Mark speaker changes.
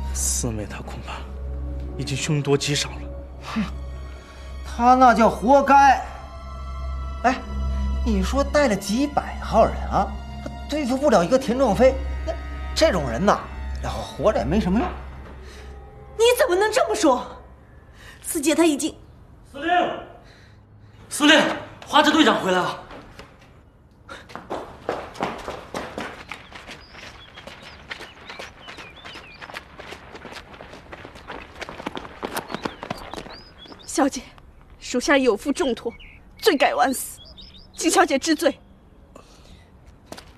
Speaker 1: 四妹她恐怕已经凶多吉少了。
Speaker 2: 哼，他那叫活该。哎，你说带了几百号人啊，他对付不了一个田壮飞，那这种人呐，要活着也没什么用。
Speaker 3: 你怎么能这么说？四姐她已经……
Speaker 4: 司令，花枝队长回来了。
Speaker 5: 小姐，属下有负重托，罪该万死，请小姐治罪。